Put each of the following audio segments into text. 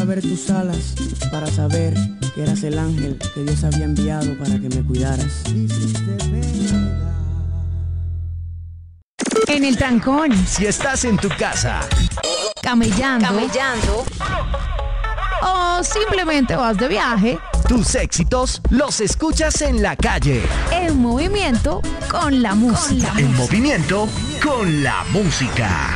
ver tus alas para saber que eras el ángel que Dios había enviado para que me cuidaras. En el trancón, Si estás en tu casa, camellando o simplemente vas de viaje, tus éxitos los escuchas en la calle. en movimiento con la música. En movimiento con la música.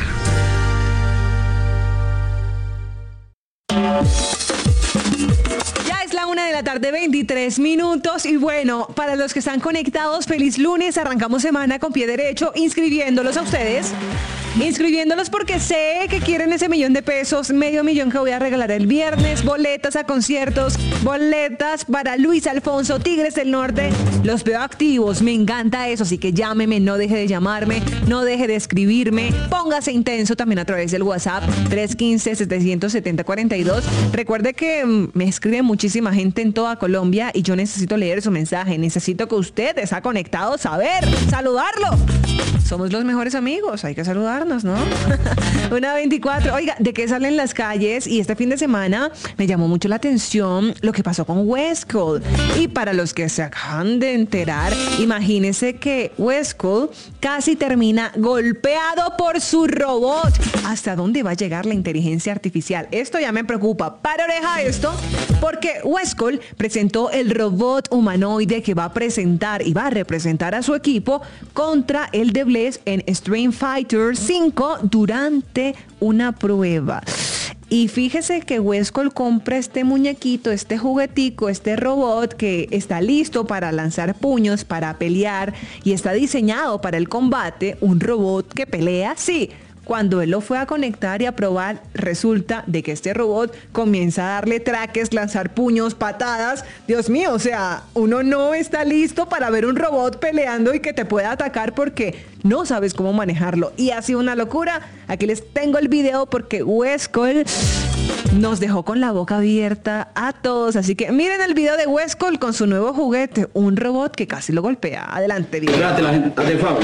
Ya es la 1:00 PM, 23 y bueno, para los que están conectados, feliz lunes, arrancamos semana con pie derecho, inscribiéndolos a ustedes. Inscribiéndolos porque sé que quieren ese $1,000,000, $500,000 que voy a regalar el viernes, boletas a conciertos, boletas para Luis Alfonso, Tigres del Norte. Los veo activos, me encanta eso, así que llámeme, no deje de llamarme, no deje de escribirme, póngase intenso también a través del WhatsApp 315-770-42. Recuerde que me escribe muchísima gente en toda Colombia y yo necesito leer su mensaje, necesito que usted está conectado, saludarlo. Somos los mejores amigos, hay que saludarnos, ¿no? 1:24. Oiga, ¿de qué salen las calles? Y este fin de semana me llamó mucho la atención lo que pasó con Westcol. Y para los que se acaban de enterar, imagínense que Westcol casi termina golpeado por su robot. ¿Hasta dónde va a llegar la inteligencia artificial? Esto ya me preocupa. Para oreja esto, porque Westcol presentó el robot humanoide que va a presentar y va a representar a su equipo contra el de Blaze en Street Fighter 5 durante una prueba. Y fíjese que Westcol compra este muñequito, este juguetico, este robot que está listo para lanzar puños, para pelear y está diseñado para el combate. Un robot que pelea, sí. Cuando él lo fue a conectar y a probar, resulta de que este robot comienza a darle traques, lanzar puños, patadas. Dios mío, o sea, uno no está listo para ver un robot peleando y que te pueda atacar porque no sabes cómo manejarlo. Y ha sido una locura. Aquí les tengo el video porque Westcol nos dejó con la boca abierta a todos. Así que miren el video de Westcol con su nuevo juguete, un robot que casi lo golpea. Adelante, video. Espérate, la gente, hazte el favor.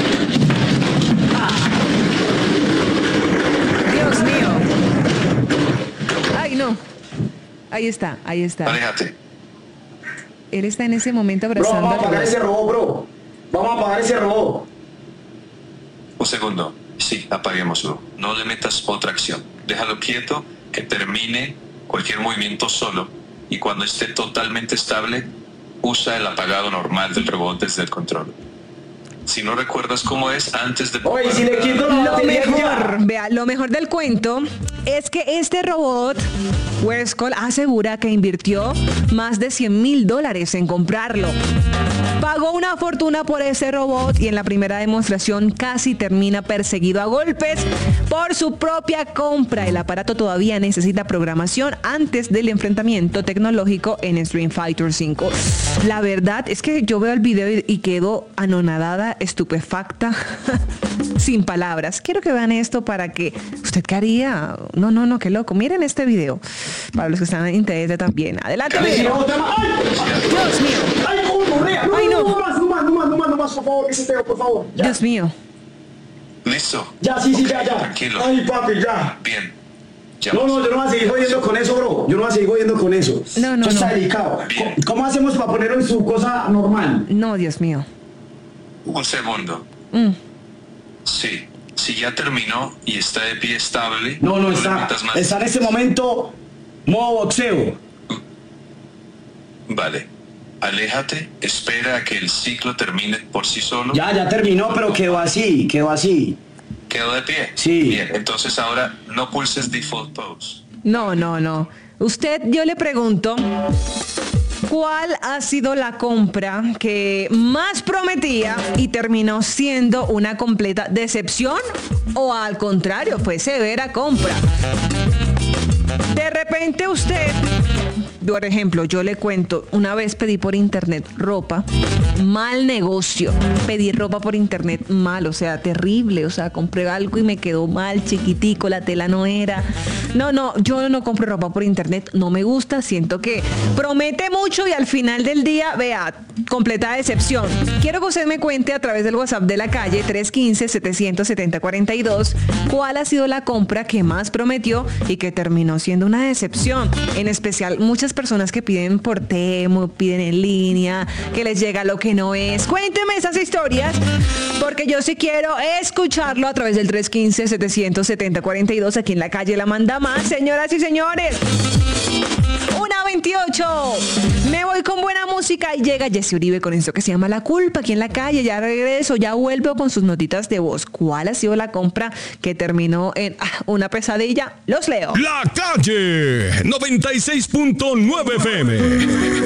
Dios mío. Ay, no. Ahí está. Aléjate. Él está en ese momento Bro, abrazando vamos a al apagar robot. ese robot, bro. Vamos a apagar ese robot. Un segundo. Sí, apaguémoslo. No le metas otra acción. Déjalo quieto, que termine cualquier movimiento solo. Y cuando esté totalmente estable, usa el apagado normal del robot desde el control. Si no recuerdas cómo es, antes de... Oye, si le quito la Lo batería mejor, ya. vea, lo mejor del cuento es que este robot, Westcol asegura que invirtió más de $100,000 en comprarlo. Pagó una fortuna por ese robot y en la primera demostración casi termina perseguido a golpes por su propia compra. El aparato todavía necesita programación antes del enfrentamiento tecnológico en Street Fighter 5. La verdad es que yo veo el video y quedo anonadada, estupefacta, sin palabras. Quiero que vean esto para que... ¿Usted qué haría? No, qué loco. Miren este video. Para los que están en interés también. Adelante, Si video. no, te ma- ¡Ay! Dios mío. ¡Ay, cómo correa! Ay, no. No más, por favor, que se tenga, por favor. Ya. Dios mío. ¿Listo? Ya, sí, Ok, ya. Tranquilo. Ay, papi, ya. Bien. Ya No, yo no voy a seguir jodiendo con eso, bro. Yo no voy a seguir jodiendo con eso. No. Eso está delicado. Bien. ¿Cómo hacemos para ponerlo en su cosa normal? No, Dios mío. Un segundo. Sí. Si ya terminó y está de pie estable... No, le está. metas más- Está en ese momento modo boxeo. Vale. Aléjate, espera a que el ciclo termine por sí solo. Ya terminó, pero quedó así. ¿Quedó de pie? Sí. Bien, entonces ahora no pulses default pose. No. Usted, yo le pregunto, ¿cuál ha sido la compra que más prometía y terminó siendo una completa decepción? ¿O al contrario, fue severa compra? De repente usted Por ejemplo, yo le cuento, una vez pedí por internet ropa, mal negocio. Pedí ropa por internet mal, o sea, terrible. O sea, compré algo y me quedó mal, chiquitico, la tela no era. No, yo no compro ropa por internet, no me gusta, siento que promete mucho y al final del día, vea, completa decepción. Quiero que usted me cuente a través del WhatsApp de la calle 315-770-42 cuál ha sido la compra que más prometió y que terminó siendo una decepción. En especial, muchas personas que piden por Temu, piden en línea, que les llega lo que no es. Cuénteme esas historias, porque yo sí quiero escucharlo a través del 315-770-42 aquí en la calle La Manda Más. Señoras y señores, 1:28. Me voy con buena música y llega Jesse Uribe con esto que se llama La Culpa aquí en la calle. Ya regreso, ya vuelvo con sus notitas de voz. ¿Cuál ha sido la compra que terminó en una pesadilla? Los leo. La Calle 96.9 FM.